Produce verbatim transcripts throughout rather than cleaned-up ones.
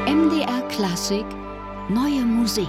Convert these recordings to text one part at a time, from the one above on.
M D R Klassik Neue Musik.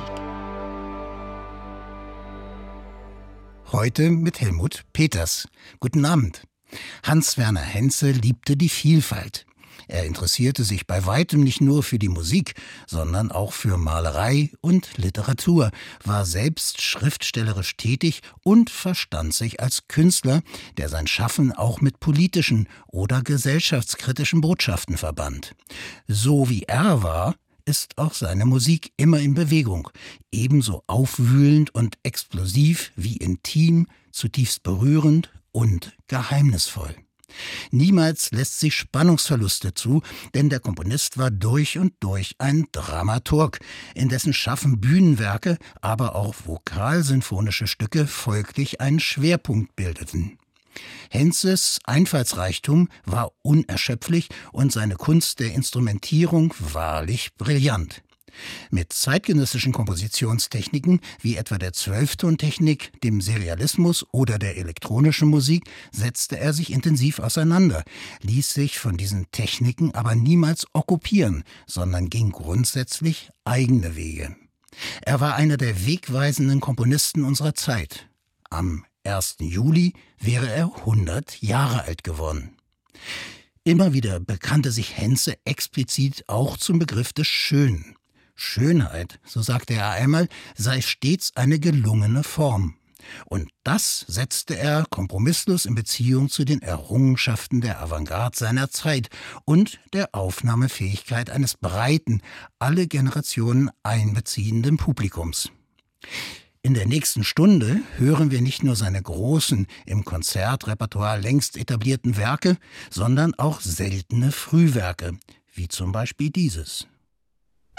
Heute mit Helmut Peters. Guten Abend. Hans Werner Henze liebte die Vielfalt. Er interessierte sich bei weitem nicht nur für die Musik, sondern auch für Malerei und Literatur, war selbst schriftstellerisch tätig und verstand sich als Künstler, der sein Schaffen auch mit politischen oder gesellschaftskritischen Botschaften verband. So wie er war, ist auch seine Musik immer in Bewegung, ebenso aufwühlend und explosiv wie intim, zutiefst berührend und geheimnisvoll. Niemals lässt sich Spannungsverluste zu, denn der Komponist war durch und durch ein Dramaturg, in dessen Schaffen Bühnenwerke, aber auch vokalsinfonische Stücke folglich einen Schwerpunkt bildeten. Henzes Einfallsreichtum war unerschöpflich und seine Kunst der Instrumentierung wahrlich brillant. Mit zeitgenössischen Kompositionstechniken wie etwa der Zwölftontechnik, dem Serialismus oder der elektronischen Musik setzte er sich intensiv auseinander, ließ sich von diesen Techniken aber niemals okkupieren, sondern ging grundsätzlich eigene Wege. Er war einer der wegweisenden Komponisten unserer Zeit. Am ersten Juli wäre er hundert Jahre alt geworden. Immer wieder bekannte sich Henze explizit auch zum Begriff des Schönen. Schönheit, so sagte er einmal, sei stets eine gelungene Form. Und das setzte er kompromisslos in Beziehung zu den Errungenschaften der Avantgarde seiner Zeit und der Aufnahmefähigkeit eines breiten, alle Generationen einbeziehenden Publikums. In der nächsten Stunde hören wir nicht nur seine großen, im Konzertrepertoire längst etablierten Werke, sondern auch seltene Frühwerke, wie zum Beispiel dieses.